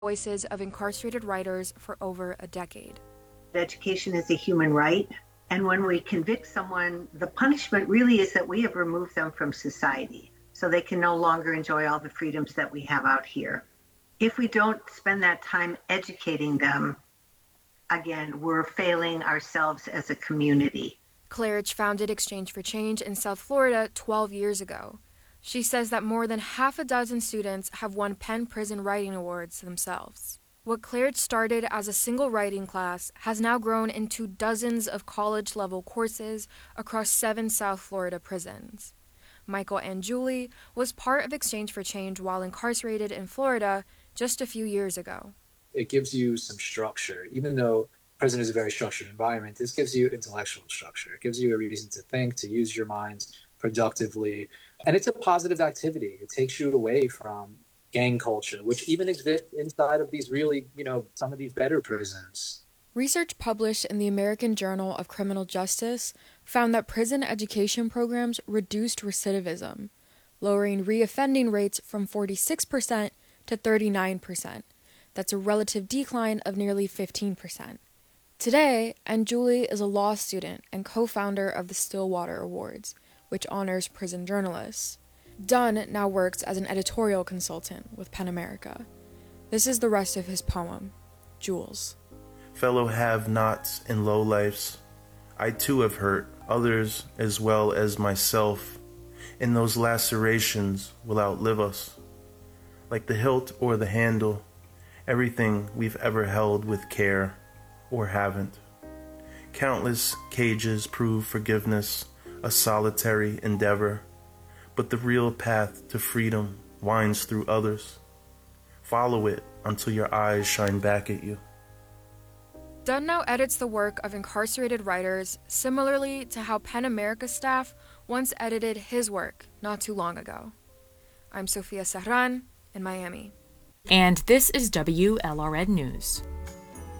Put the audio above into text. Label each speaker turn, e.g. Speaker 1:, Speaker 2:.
Speaker 1: voices of incarcerated writers for over a decade.
Speaker 2: Education is a human right. And when we convict someone, the punishment really is that we have removed them from society so they can no longer enjoy all the freedoms that we have out here. If we don't spend that time educating them, again, we're failing ourselves as a community.
Speaker 1: Claridge founded Exchange for Change in South Florida 12 years ago. She says that more than half a dozen students have won Penn Prison Writing Awards themselves. What Claridge started as a single writing class has now grown into dozens of college-level courses across 7 South Florida prisons. Michael Anjuli was part of Exchange for Change while incarcerated in Florida just a few years ago.
Speaker 3: It gives you some structure. Even though prison is a very structured environment, this gives you intellectual structure. It gives you a reason to think, to use your minds productively. And it's a positive activity. It takes you away from gang culture, which even exists inside of these really, some of these better prisons.
Speaker 1: Research published in the American Journal of Criminal Justice found that prison education programs reduced recidivism, lowering reoffending rates from 46% to 39%. That's a relative decline of nearly 15%. Today, Anjuli is a law student and co-founder of the Stillwater Awards, which honors prison journalists. Dunn now works as an editorial consultant with PEN America. This is the rest of his poem, Jules.
Speaker 4: Fellow have-nots and lowlifes, I too have hurt others as well as myself, and those lacerations will outlive us. Like the hilt or the handle, everything we've ever held with care, or haven't. Countless cages prove forgiveness a solitary endeavor, but the real path to freedom winds through others. Follow it until your eyes shine back at you.
Speaker 1: Dunn now edits the work of incarcerated writers similarly to how PEN America staff once edited his work not too long ago. I'm Sofia Serran in Miami.
Speaker 5: And this is WLRN News.